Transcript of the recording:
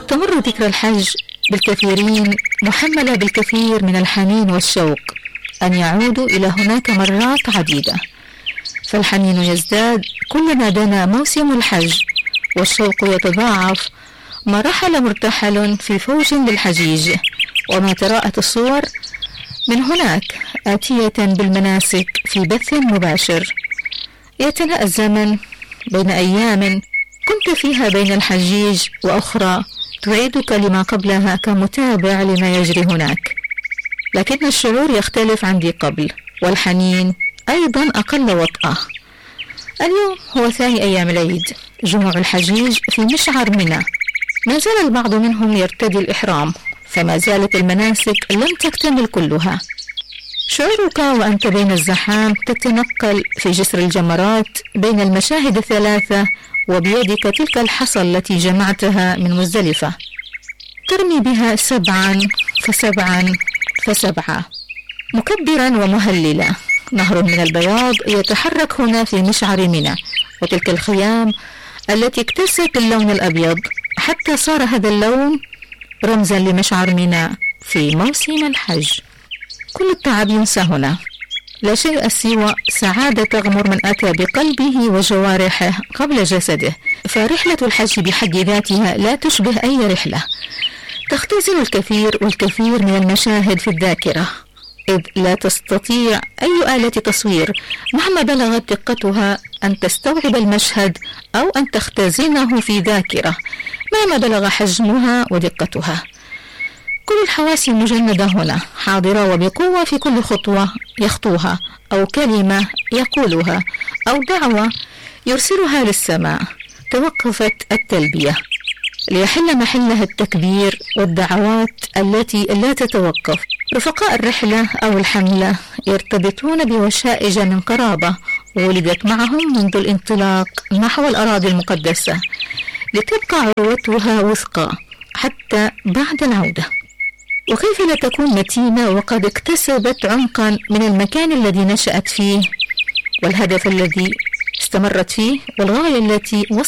وتمر ذكرى الحج بالكثيرين محملة بالكثير من الحنين والشوق أن يعودوا إلى هناك مرات عديدة، فالحنين يزداد كلما دنا موسم الحج، والشوق يتضاعف ما رحل مرتحل في فوج للحجيج، وما تراءت الصور من هناك آتية بالمناسك في بث مباشر. يتناءى الزمن بين أيام كنت فيها بين الحجيج وأخرى تعيدك لما قبلها كمتابع لما يجري هناك، لكن الشعور يختلف عن ذي قبل، والحنين أيضا أقل وطأة. اليوم هو ثاني أيام العيد، جموع الحجيج في مشعر منى، ما زال البعض منهم يرتدي الإحرام، فما زالت المناسك لم تكتمل كلها. شعورك وأنت بين الزحام تتنقل في جسر الجمرات بين المشاهد الثلاثة، وبيدك تلك الحصى التي جمعتها من مزدلفة، ترمي بها 7 ف7 ف7 مكبرا ومهللا. نهر من البياض يتحرك هنا في مشعر منى، وتلك الخيام التي اكتست اللون الأبيض حتى صار هذا اللون رمزا لمشعر منى في موسم الحج. كل التعب ينسى هنا، لا شيء سوى سعادة تغمر من أتى بقلبه وجوارحه قبل جسده. فرحلة الحج بحد ذاتها لا تشبه أي رحلة، تختزل الكثير والكثير من المشاهد في الذاكرة، إذ لا تستطيع أي آلة تصوير مهما بلغت دقتها أن تستوعب المشهد أو أن تختزنه في ذاكرة مهما بلغ حجمها ودقتها. كل الحواس المجندة هنا حاضرة وبقوة في كل خطوة يخطوها، أو كلمة يقولها، أو دعوة يرسلها للسماء. توقفت التلبية ليحل محلها التكبير والدعوات التي لا تتوقف. رفقاء الرحلة أو الحملة يرتبطون بوشائج من قرابة ولدت معهم منذ الانطلاق نحو الأراضي المقدسة، لتبقى عروتها وثقى حتى بعد العودة. وكيف لا تكون متينة وقد اكتسبت عمقا من المكان الذي نشأت فيه، والهدف الذي استمرت فيه، والغاية التي